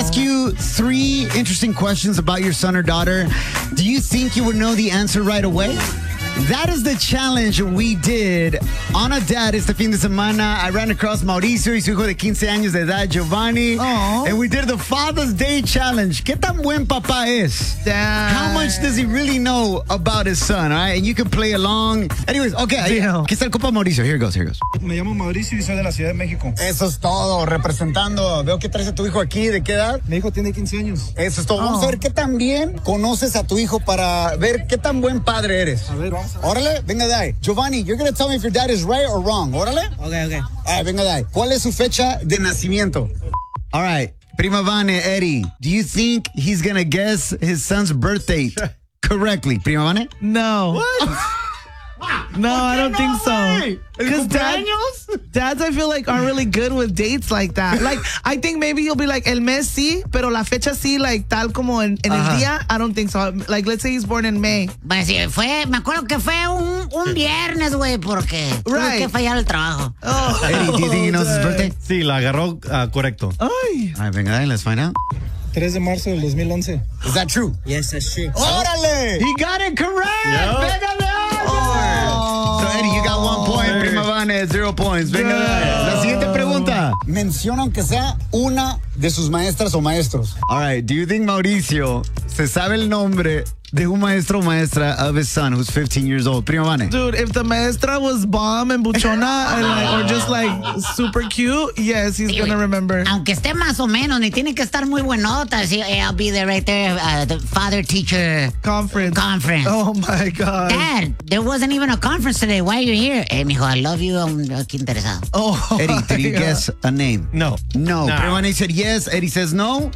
ask you 3 interesting questions about your son or daughter. Do you think you would know the answer right away? That is the challenge we did on a dad este fin de semana. I ran across Mauricio y su hijo de 15 años de edad, Giovanni. Aww. And we did the Father's Day challenge. ¿Qué tan buen papá es? Damn. How much does he really know about his son? All right? And you can play along. Anyways, okay. Aquí está el copa Mauricio. Here it goes. Me llamo Mauricio y soy de la Ciudad de México. Eso es todo. Representando. Veo que traes a tu hijo aquí. ¿De qué edad? Mi hijo tiene 15 años. Eso es todo. Vamos a ver qué tan bien conoces a tu hijo para ver qué tan buen padre eres. A ver, vamos. Órale, venga de ahí. Giovanni, you're going to tell me if your dad is right or wrong. Órale. Okay. All right, venga de ahí. ¿Cuál es su fecha de nacimiento? All right. Prima Vane, Eddie, do you think he's going to guess his son's birth date correctly? Prima Vane? No. What? No, I don't think so. Because ¿Cumpleaños? dads, I feel like, aren't really good with dates like that. Like, I think maybe you'll be like, el mes sí, pero la fecha sí, like, tal como en el día. I don't think so. Like, let's say he's born in May. Pues sí, me acuerdo que fue un viernes, güey, porque tuve que fallar el trabajo. Oh. Eddie, do you think he knows his birthday? Sí, la agarró correcto. Ay. All right, venga de ahí, let's find out. 3 de marzo del 2011. Is that true? Yes, that's true. ¡Órale! He got it correct! Yep. ¡Venga de ahí! So, Eddie, you got 1 point. Prima Vane, 0 points. Venga de ahí. La siguiente pregunta. Menciona aunque sea una de sus maestras o maestros. All right, do you think Mauricio se sabe el nombre de un maestro o maestra of his son who's 15 years old? Prima Vane. Dude, if the maestra was bomb and buchona and like, or just like super cute, yes, he's gonna remember. Aunque esté más o menos, ni tiene que estar muy buenota. Sí, I'll be there right there, the father-teacher Conference. Oh my God. Dad, there wasn't even a conference today. Why are you here? Mijo, I love you. I'm aquí interesado. Oh, Eddie, did you guess a name? No. No. Nah. Prima Vane said yes. Eddie says no.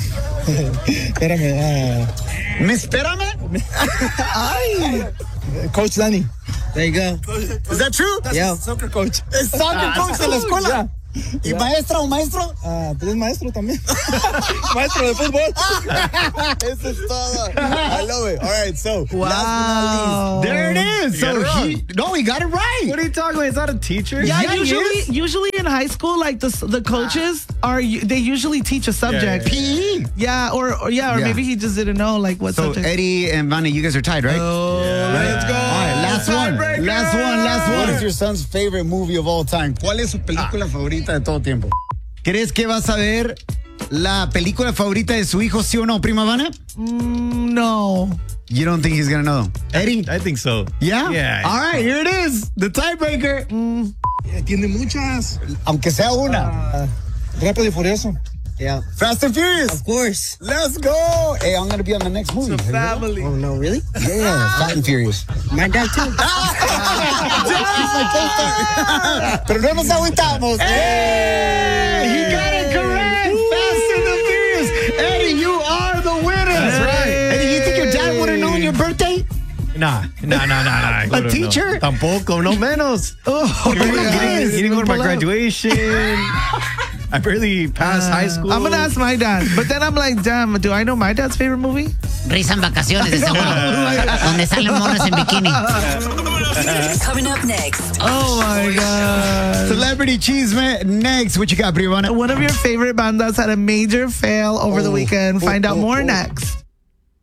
Espérame. Espérame. Ay. Coach Danny. There you go. Is that true? Yeah. Soccer coach. Es soccer coach de la escuela. ¿Y maestra o maestro? Pues es maestro también. Maestro de fútbol. Eso es todo. I love it. All right, so Wow. last but not least, there it is. You got it He got it right. What are you talking about? He's not a teacher. Yeah, Yeah, he usually in high school, like the coaches they usually teach a subject. PE. Yeah, or maybe he just didn't know like what So subject. Eddie and Vane, you guys are tied, right? Oh, let's go. All right, last one. Tiebreaker. Last one. What is your son's favorite movie of all time? ¿Cuál es su película favorita de todo tiempo? ¿Crees que vas a ver la película favorita de su hijo, sí o no, Prima Vane? No. You don't think he's gonna know? Eddie? I think so. Yeah? Yeah. All right, here it is. The tiebreaker. Tiene muchas. Aunque sea una. Rápido y Furioso. Yeah. Fast and Furious. Of course. Let's go. Hey, I'm going to be on the next movie. It's a family. Oh, no, really? Yeah, Fast and Furious. My dad too. Pero no nos agüitamos. Hey, he got it correct. Fast and the Furious. Eddie, you are the winner. That's right. Eddie, you think your dad would have known your birthday? Nah. A teacher? No. Tampoco, no menos. Oh, He didn't go to my graduation. I barely passed high school. I'm gonna ask my dad, but then I'm like, damn, do I know my dad's favorite movie? Risa en vacaciones, de seguro. Donde salen monos en bikini. Coming up next. Oh my God. Celebrity Cheeseman. Next, what you got, Privana? One of your favorite bandas had a major fail over the weekend. Find out more next.